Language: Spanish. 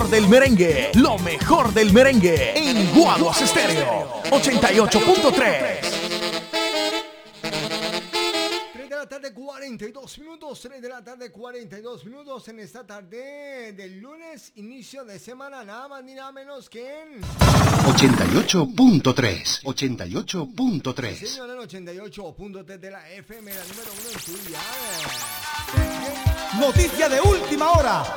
mejor del merengue. Lo mejor del merengue en Guaguas Estéreo 88.3. 3 de la tarde, 42 minutos. 3 de la tarde, 42 minutos en esta tarde del lunes, inicio de semana, nada más ni nada menos que en 88.3. 88.3. señor, el 88.3 de la FM, la número 1 en tu dial. Noticia de última hora.